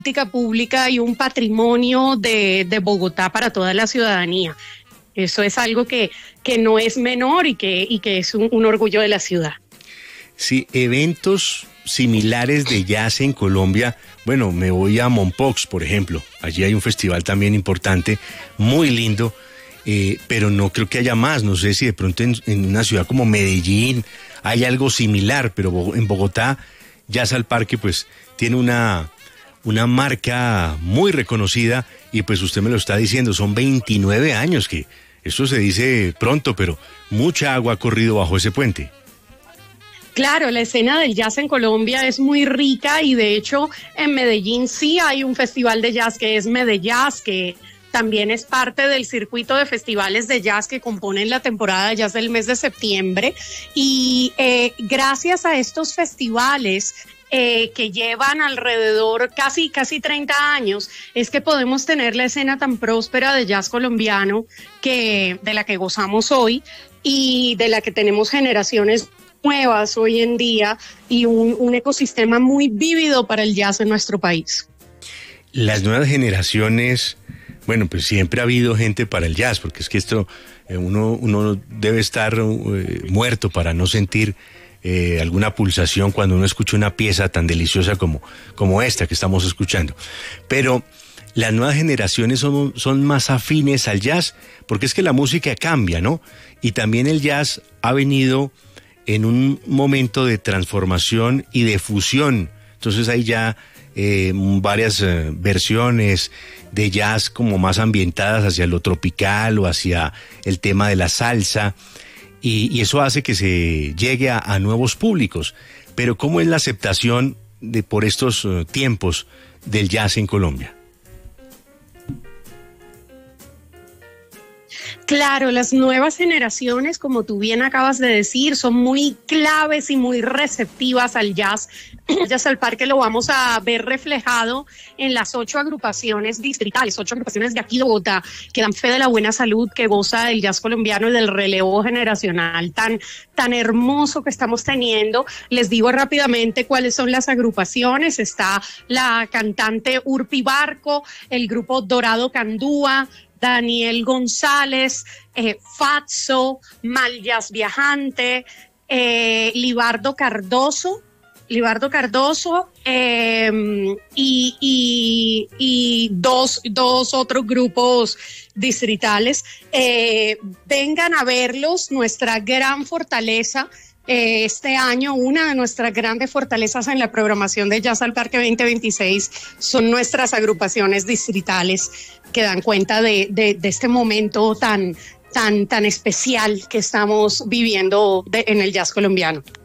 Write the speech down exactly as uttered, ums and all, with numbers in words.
política pública y un patrimonio de, de Bogotá para toda la ciudadanía. Eso es algo que, que no es menor y que, y que es un, un orgullo de la ciudad. Sí, eventos similares de jazz en Colombia, bueno, me voy a Mompox, por ejemplo, allí hay un festival también importante, muy lindo, eh, pero no creo que haya más, no sé si de pronto en, en una ciudad como Medellín hay algo similar, pero en Bogotá, Jazz al Parque, pues tiene una, una marca muy reconocida y pues usted me lo está diciendo, son veintinueve años que esto se dice pronto, pero mucha agua ha corrido bajo ese puente. Claro, la escena del jazz en Colombia es muy rica y de hecho en Medellín sí hay un festival de jazz que es Medellazz, que también es parte del circuito de festivales de jazz que componen la temporada de jazz del mes de septiembre. Y eh, gracias a estos festivales eh, que llevan alrededor casi, casi treinta años, es que podemos tener la escena tan próspera de jazz colombiano que, de la que gozamos hoy y de la que tenemos generaciones nuevas hoy en día y un, un ecosistema muy vívido para el jazz en nuestro país. Las nuevas generaciones, bueno, pues siempre ha habido gente para el jazz, porque es que esto, eh, uno, uno debe estar eh, muerto para no sentir eh, alguna pulsación cuando uno escucha una pieza tan deliciosa como, como esta que estamos escuchando. Pero las nuevas generaciones son, son más afines al jazz, porque es que la música cambia, ¿no? Y también el jazz ha venido en un momento de transformación y de fusión. Entonces hay ya eh, varias eh, versiones de jazz como más ambientadas hacia lo tropical o hacia el tema de la salsa, y, y eso hace que se llegue a, a nuevos públicos. Pero ¿cómo es la aceptación de por estos uh, tiempos del jazz en Colombia? Claro, las nuevas generaciones, como tú bien acabas de decir, son muy claves y muy receptivas al jazz. Jazz al Parque lo vamos a ver reflejado en las ocho agrupaciones distritales, ocho agrupaciones de aquí de Bogotá, que dan fe de la buena salud que goza del jazz colombiano y del relevo generacional tan, tan hermoso que estamos teniendo. Les digo rápidamente cuáles son las agrupaciones. Está la cantante Urpi Barco, el grupo Dorado Candúa, Daniel González, eh, Fatso, Mal Jazz Viajante, eh, Libardo Cardoso, Libardo Cardoso eh, y, y, y dos, dos otros grupos distritales. Eh, vengan a verlos, nuestra gran fortaleza. Eh, este año, una de nuestras grandes fortalezas en la programación de Jazz al Parque veinte veintiséis son nuestras agrupaciones distritales que dan cuenta de, de, de este momento tan, tan, tan especial que estamos viviendo de, en el jazz colombiano.